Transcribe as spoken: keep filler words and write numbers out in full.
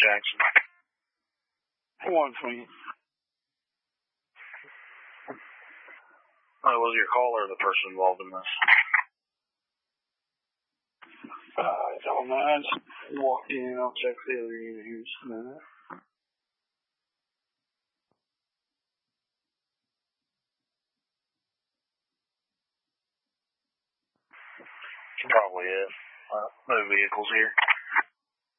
Jackson. One twenty. Uh, was your caller the person involved in this? Uh, I don't know. I just walked in. I'll check the other unit here just a minute. Probably is. Uh, no vehicles here.